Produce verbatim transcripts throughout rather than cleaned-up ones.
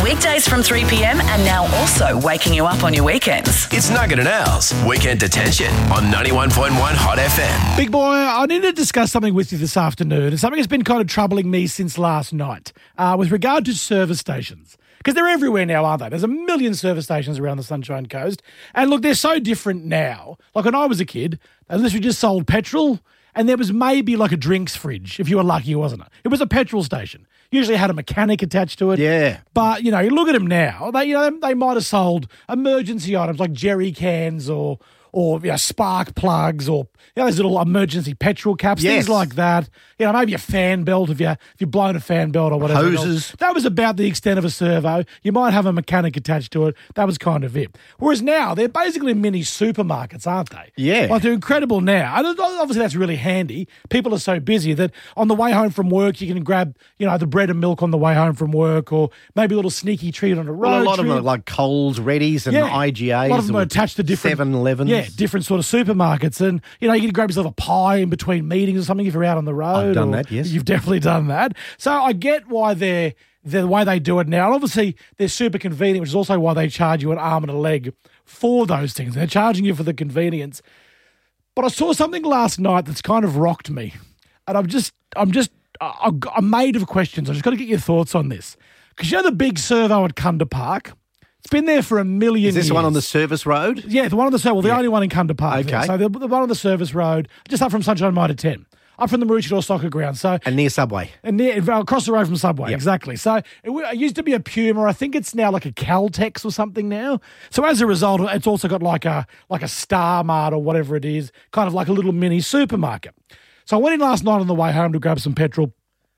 Weekdays from three p.m. and now also waking you up on your weekends. It's Nugget and Al's Weekend Detention on ninety-one point one Hot F M. Big boy, I need to discuss something with you this afternoon, and something that's been kind of troubling me since last night uh, with regard to service stations. Because they're everywhere now, aren't they? There's a million service stations around the Sunshine Coast. And look, they're so different now. Like when I was a kid, they literally just sold petrol, and there was maybe like a drinks fridge, if you were lucky, wasn't it? It was a petrol station. Usually had a mechanic attached to it. Yeah. But, you know, you look at them now, they, you know, they might have sold emergency items like jerry cans or, or you know, spark plugs or, you know, those little emergency petrol caps, Yes. things like that. You know, maybe a fan belt if, you, if you've blown a fan belt or whatever. Hoses. That was about the extent of a servo. You might have a mechanic attached to it. That was kind of it. Whereas now, they're basically mini supermarkets, aren't they? Yeah. Like they're incredible now. And obviously that's really handy. People are so busy that on the way home from work, you can grab, you know, the bread and milk on the way home from work, or maybe a little sneaky treat on a road Well, a lot trip. of them are like Coles, Reddy's and Yeah. I G As. A lot of them are or attached to different seven elevens. Yeah, different sort of supermarkets. And, you know, you can grab yourself a pie in between meetings or something if you're out on the road. I've done or that, yes. You've definitely done that. So I get why they're the way they do it now. And obviously, they're super convenient, which is also why they charge you an arm and a leg for those things. They're charging you for the convenience. But I saw something last night that's kind of rocked me. And I'm just, I'm just, I- I'm made of questions. I just got to get your thoughts on this. Because you know the big servo at Kunda Park? It's been there for a million Is this years. the one on the service road? Yeah, the one on the service. Well, the only one in Kunda Park. Okay. there. So the, the one on the service road, just up from Sunshine Mitre ten, up from the Maroochydore Soccer Ground. So And near Subway. and near, across the road from Subway, Yep. exactly. So it, w- it used to be a Puma. I think it's now like a Caltex or something now. So as a result, it's also got like a like a Star Mart or whatever it is, kind of like a little mini supermarket. So I went in last night on the way home to grab some petrol.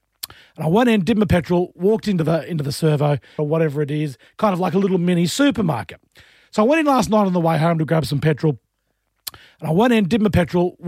And I went in, did my petrol, walked into the into the servo or whatever it is, kind of like a little mini supermarket. So I went in last night on the way home to grab some petrol. And I went in, did my petrol,